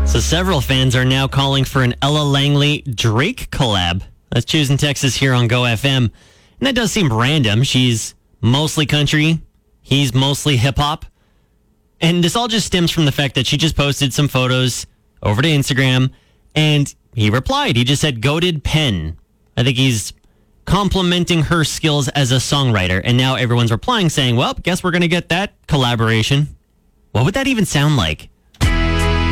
So several fans are now calling for an Ella Langley Drake collab. That's Choosing Texas here on Go FM. And that does seem random. She's mostly country. He's mostly hip hop. And this all just stems from the fact that she just posted some photos over to Instagram and he replied. He just said, "Goated pen." I think he's complimenting her skills as a songwriter. And now everyone's replying saying, well, guess we're going to get that collaboration. What would that even sound like?